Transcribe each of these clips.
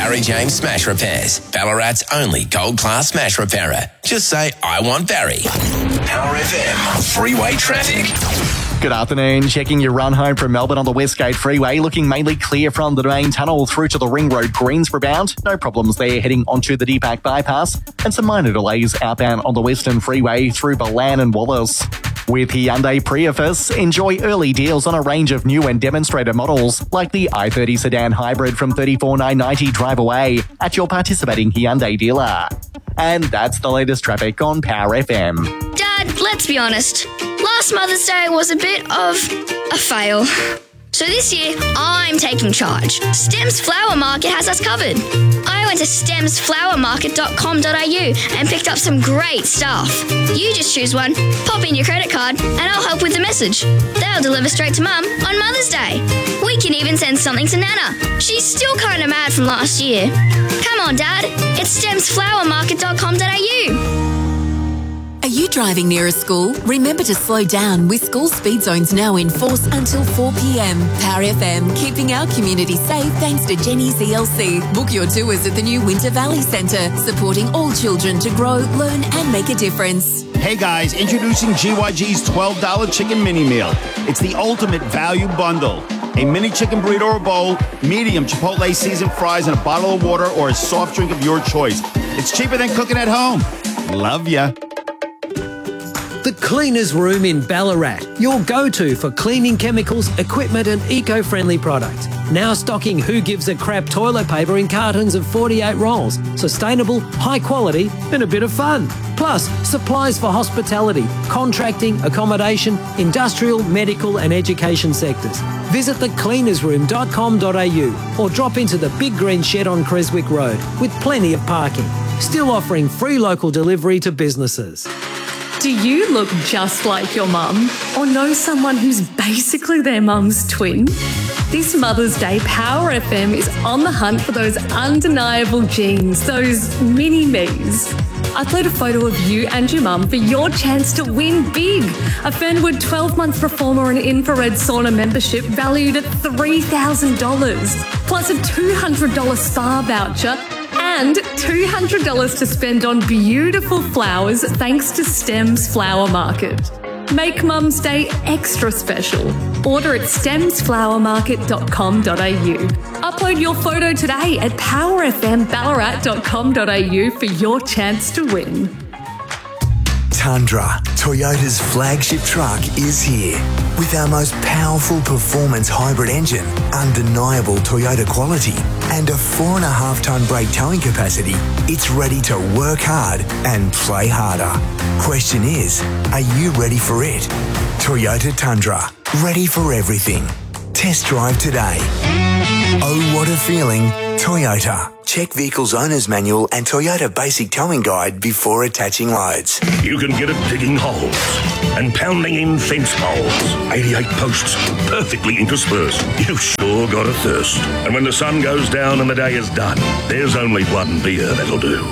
Harry James Smash Repairs, Ballarat's only gold-class smash repairer. Just say, I want Barry. Power FM, freeway traffic. Good afternoon. Checking your run home from Melbourne on the Westgate Freeway. Looking mainly clear from the main tunnel through to the Ring Road Greensborough bound. No problems there heading onto the Deepak bypass. And some minor delays outbound on the Western Freeway through Balan and Wallace. With Hyundai Prius, enjoy early deals on a range of new and demonstrator models like the i30 sedan hybrid from $34,990 drive away at your participating Hyundai dealer. And that's the latest traffic on Power FM. Dad, let's be honest. Last Mother's Day was a bit of a fail. So this year, I'm taking charge. Stems Flower Market has us covered. I went to stemsflowermarket.com.au and picked up some great stuff. You just choose one, pop in your credit card, and I'll help with the message. They'll deliver straight to Mum on Mother's Day. We can even send something to Nana. She's still kind of mad from last year. Come on, Dad. It's stemsflowermarket.com.au. Are you driving near a school? Remember to slow down with school speed zones now in force until 4 p.m. Power FM, keeping our community safe thanks to Jenny's ELC. Book your tours at the new Winter Valley Centre, supporting all children to grow, learn and make a difference. Hey guys, introducing GYG's $12 chicken mini meal. It's the ultimate value bundle. A mini chicken burrito or bowl, medium Chipotle seasoned fries and a bottle of water or a soft drink of your choice. It's cheaper than cooking at home. Love ya. The Cleaners Room in Ballarat, your go-to for cleaning chemicals, equipment and eco-friendly products. Now stocking Who Gives a Crap toilet paper in cartons of 48 rolls. Sustainable, high quality and a bit of fun. Plus, supplies for hospitality, contracting, accommodation, industrial, medical and education sectors. Visit thecleanersroom.com.au or drop into the Big Green Shed on Creswick Road with plenty of parking. Still offering free local delivery to businesses. Do you look just like your mum or know someone who's basically their mum's twin? This Mother's Day, Power FM is on the hunt for those undeniable genes, those mini-me's. Upload a photo of you and your mum for your chance to win big. A Fernwood 12-month Performer and infrared sauna membership valued at $3,000, plus a $200 spa voucher and $200 to spend on beautiful flowers thanks to Stems Flower Market. Make Mum's Day extra special. Order at stemsflowermarket.com.au. Upload your photo today at powerfmballarat.com.au for your chance to win. Tundra, Toyota's flagship truck, is here. With our most powerful performance hybrid engine, undeniable Toyota quality, and a 4.5-tonne brake towing capacity, it's ready to work hard and play harder. Question is, are you ready for it? Toyota Tundra, ready for everything. Test drive today. Oh, what a feeling. Toyota. Check Vehicle's Owner's Manual and Toyota Basic Towing Guide before attaching loads. You can get it digging holes and pounding in fence poles. 88 posts, perfectly interspersed. You've sure got a thirst. And when the sun goes down and the day is done, there's only one beer that'll do.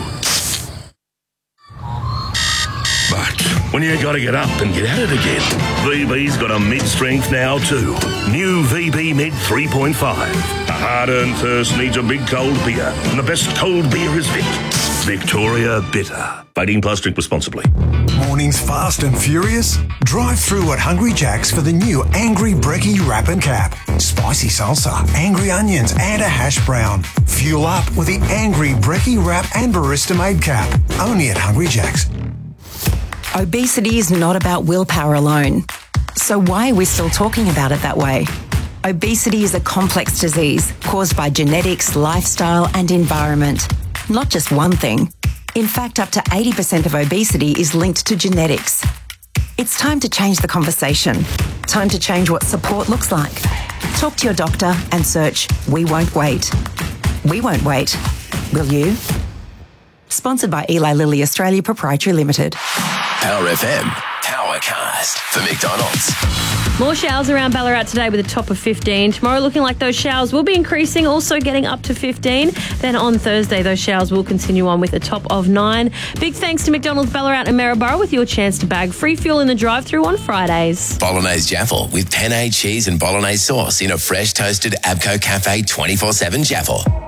But when you got to get up and get at it again, VB's got a mid-strength now too. New VB Mid 3.5. A hard-earned thirst needs a big cold beer, and the best cold beer is Vic. Victoria Bitter. 18 plus, drink responsibly. Mornings fast and furious? Drive through at Hungry Jack's for the new Angry Brekkie Wrap and Cap. Spicy salsa, angry onions and a hash brown. Fuel up with the Angry Brekkie Wrap and Barista Made Cap. Only at Hungry Jack's. Obesity is not about willpower alone. So why are we still talking about it that way? Obesity is a complex disease caused by genetics, lifestyle and environment. Not just one thing. In fact, up to 80% of obesity is linked to genetics. It's time to change the conversation. Time to change what support looks like. Talk to your doctor and search We Won't Wait. We won't wait. Will you? Sponsored by Eli Lilly Australia Proprietary Limited. Power FM, Powercast for McDonald's. More showers around Ballarat today with a top of 15. Tomorrow looking like those showers will be increasing, also getting up to 15. Then on Thursday, those showers will continue on with a top of 9. Big thanks to McDonald's Ballarat and Maryborough with your chance to bag free fuel in the drive-thru on Fridays. Bolognese Jaffle with penne cheese and bolognese sauce in a fresh toasted Abco Cafe 24/7 Jaffle.